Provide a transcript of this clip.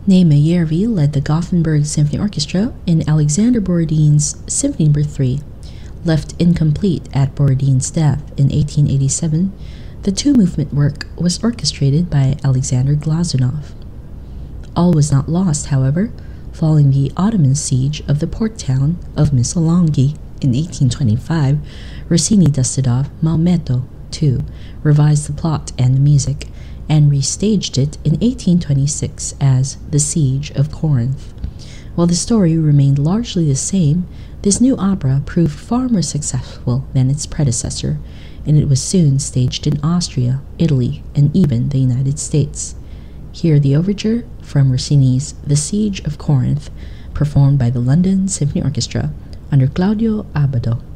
Naima Järvi led the Gothenburg Symphony Orchestra in Alexander Borodin's Symphony No. 3. Left incomplete at Borodin's death in 1887, the two-movement work was orchestrated by Alexander Glazunov. All was not lost, however. Following the Ottoman siege of the port town of Missolonghi in 1825, Rossini dusted off Maometto II, revised the plot and the music, and restaged it in 1826 as The Siege of Corinth. While the story remained largely the same, this new opera proved far more successful than its predecessor, and it was soon staged in Austria, Italy, and even the United States. Hear the overture from Rossini's The Siege of Corinth, performed by the London Symphony Orchestra under Claudio Abbado.